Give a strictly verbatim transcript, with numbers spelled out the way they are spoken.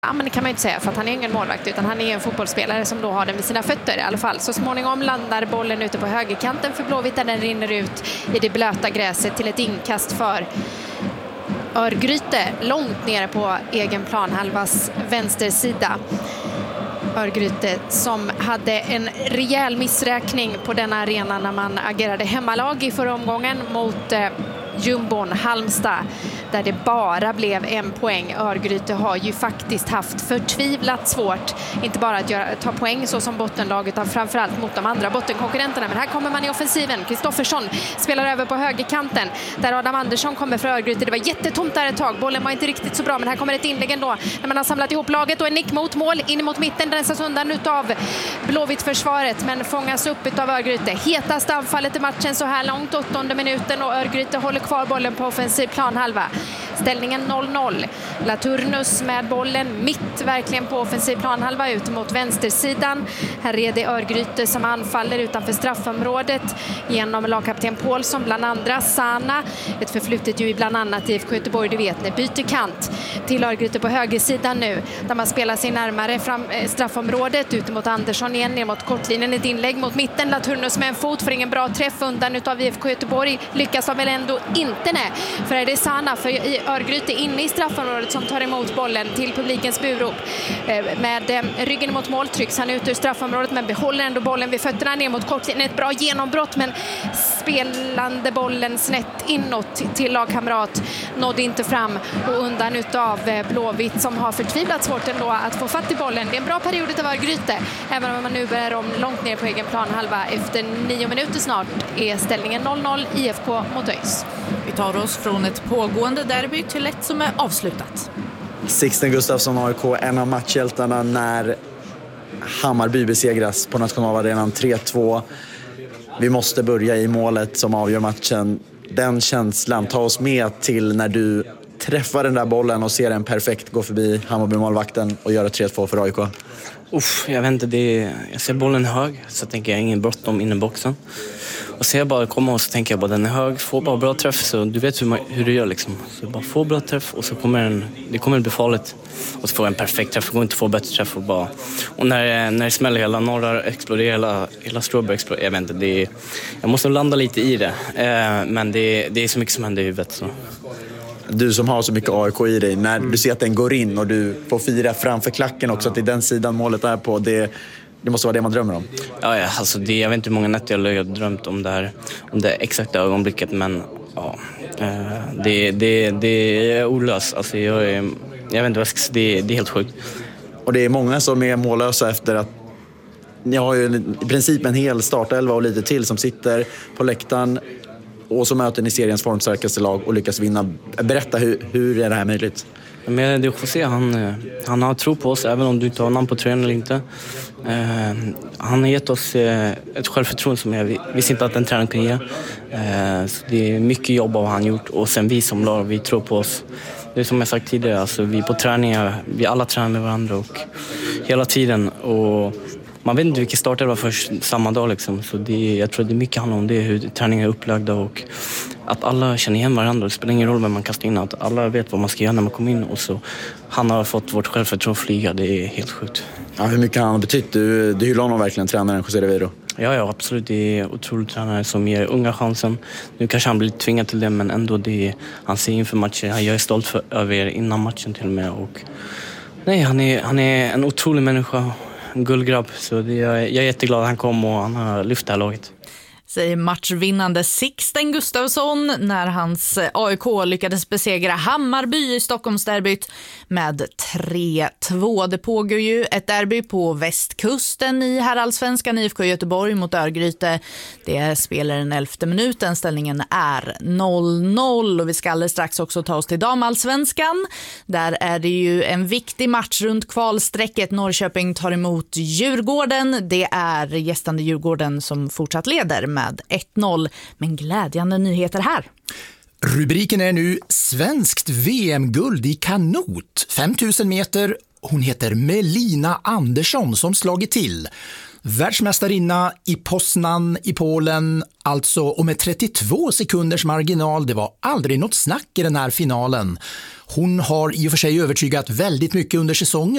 Ja, men det kan man ju inte säga, för att han är ingen målvakt, utan han är en fotbollsspelare som då har den vid sina fötter i alla fall. Så småningom landar bollen ute på högerkanten för Blåvitt, där den rinner ut i det blöta gräset till ett inkast för Örgryte långt nere på egen planhalvas vänstersida. Örgryte som hade en rejäl missräkning på denna arena när man agerade hemmalag i förra omgången mot eh, Jumbon Halmstad, där det bara blev en poäng. Örgryte har ju faktiskt haft förtvivlat svårt, inte bara att göra, ta poäng så som bottenlag, utan framförallt mot de andra bottenkonkurrenterna. Men här kommer man i offensiven. Kristoffersson spelar över på högerkanten, där Adam Andersson kommer för Örgryte. Det var jättetomt där ett tag. Bollen var inte riktigt så bra, men här kommer ett inlägg ändå när man har samlat ihop laget, och en nick mot mål in mot mitten. Den rensas undan utav Blåvitt-försvaret, men fångas upp utav Örgryte. Hetaste anfallet i matchen så här långt, åttonde minuten, och Örgryte håller kvar bollen på offensiv planhalva. Ställningen noll noll. Laturnus med bollen mitt verkligen på offensiv planhalva ut mot vänstersidan. Här är det Örgryte som anfaller utanför straffområdet genom lagkapten Paulsson, bland andra Sana. Ett förflutet ju i bland annat I F K Göteborg, det vet ni. Byter kant till Örgryte på högersidan nu, där man spelar sig närmare fram, eh, straffområdet ut mot Andersson igen, ner mot kortlinjen. Ett inlägg mot mitten. Laturnus med en fot för ingen bra träff undan utav I F K Göteborg. Lyckas de väl ändå inte, nej. För är det Sana för i Örgryte inne i straffområdet som tar emot bollen till publikens burop. Med ryggen mot mål trycks han ut ur straffområdet, men behåller ändå bollen vid fötterna ner mot kortlinjen. Ett bra genombrott, men spelande bollen snett inåt till lagkamrat nådde inte fram, och undan utav Blåvitt som har förtvivlat svårt ändå att få fatt i bollen. Det är en bra period av Örgryte, även om man nu börjar om långt ner på egen planhalva. Efter nio minuter snart är ställningen noll noll, I F K mot ÖIS. Vi tar oss från ett pågående derby till ett som är avslutat. Sixten Gustafsson, A I K, en av matchhjältarna när Hammarby besegras på nationalarenan tre två. Vi måste börja i målet som avgör matchen. Den känslan, ta oss med till när du träffar den där bollen och ser den perfekt gå förbi Hammarby-målvakten och göra tre två för A I K. Uff, jag vet inte, det är, jag ser bollen hög, så tänker jag ingen bråttom in i boxen. Och ser jag bara komma och så tänker jag bara den är hög, får bara bra träff, så du vet hur, man, hur du gör liksom. Så bara få bra träff och så kommer den, det kommer bli farligt. Och så får jag en perfekt träff, det går inte att få bättre träff och bara. Och när, när det smäller hela norra exploderar, hela, hela Stråberg exploderar, jag vet inte, det är, jag måste landa lite i det. Eh, men det, det är så mycket som händer i huvudet så. Du som har så mycket A I K i dig, när du ser att den går in och du får fira framför klacken också, att det är den sidan målet är på, det, det måste vara det man drömmer om. Ja, ja alltså det, jag vet inte hur många nätter jag har drömt om det här, om det exakta ögonblicket, men ja, det, det, det är olöst. Alltså jag, är, jag vet inte vad jag ska säga, det, det är helt sjukt. Och det är många som är mållösa efter att ni har ju i princip en hel startelva och lite till som sitter på läktaren. Och så möter ni seriens formstarkaste lag och lyckas vinna. Berätta, hur, hur är det här möjligt? Men det är José, han, han har tro på oss, även om du inte har namn på tröjan eller inte. Eh, han har gett oss eh, ett självförtroende som jag visste inte att en tränare kunde ge. Eh, så det är mycket jobb av vad han gjort. Och sen vi som lag, vi tror på oss. Det är som jag sagt tidigare, alltså, vi på träningar, vi alla tränar med varandra och hela tiden. Och man vet inte vilken start det var för samma dag liksom. Så det, jag tror det är mycket handlar om det, hur träningen är upplagda och att alla känner igen varandra. Det spelar ingen roll vem man kastar in, att alla vet vad man ska göra när man kommer in. Och så han har fått vårt självförtroende att flyga, det är helt sjukt. Ja, hur mycket han har betytt? Du, du hyllar honom verkligen, tränaren José Rivero. Ja, ja, absolut. Det är otroligt tränare som ger unga chansen. Nu kanske han blir tvingad till det, men ändå det är, han ser inför matchen. Jag är stolt för, över er innan matchen till och med. Och, nej, han är, han är en otrolig människa. En guldgrabb, så det, jag, jag är jätteglad att han kom och han har lyft det här laget. Säger matchvinnande Sixten Gustafsson när hans A I K lyckades besegra Hammarby i Stockholmsderbyt med tre två. Det pågår ju ett derby på västkusten i herrallsvenskan, I F K Göteborg mot Örgryte. Det spelar den elfte minuten, ställningen är noll noll och vi ska alldeles strax också ta oss till damallsvenskan. Där är det ju en viktig match runt kvalsträcket. Norrköping tar emot Djurgården. Det är gästande Djurgården som fortsatt leder med med ett noll, men glädjande nyheter här. Rubriken är nu svenskt V M-guld i kanot, fem tusen meter. Hon heter Melina Andersson som slagit till. Världsmästarinna i Poznan i Polen, alltså, och med trettiotvå sekunders marginal. Det var aldrig något snack i den här finalen. Hon har i och för sig övertygat väldigt mycket under säsongen.